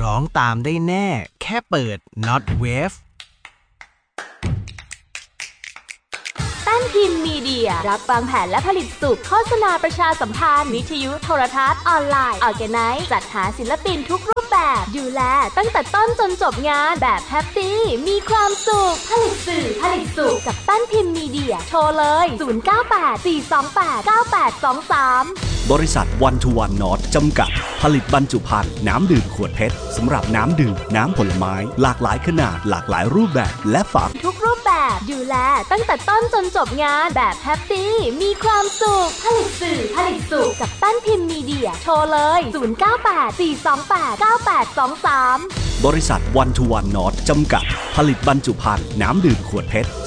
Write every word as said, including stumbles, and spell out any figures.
ร้องตามได้แน่แค่เปิด Not Wave แป้นพิมพ์มีเดียรับวางแผนและผลิตสุขโฆษณาประชาสัมพันธ์วิทยุโทรทัศน์ออนไลน์ออร์แกไนซ์จัดหาศิลปินทุกรูปแบบดูแลตั้งแต่ต้นจนจบงานแบบแฮปปี้มีความสุขผลิตสื่อผลิตสุขกับแป้นพิมพ์มีเดียโทรเลยศูนย์ เก้า แปด สี่ สอง แปด เก้า แปด สอง สามบริษัทวันทูวันนอตจำกัดผลิตบรรจุภัณฑ์น้ำดื่มขวดเพชรสำหรับน้ำดื่มน้ำผลไม้หลากหลายขนาดหลากหลายรูปแบบและฝาทุกรูปแบบดูแลตั้งแต่ต้นจนจบงานแบบแฮปปี้มีความสุขผลิตสื่อผลิตสุขกับแป้นพิมพ์มีเดียโทรเลยศูนย์ เก้า แปด สี่ สอง แปด เก้า แปด สอง สามบริษัทวันทูวันนอตจำกัดผลิตบรรจุภัณฑ์น้ำดื่มขวดเพชร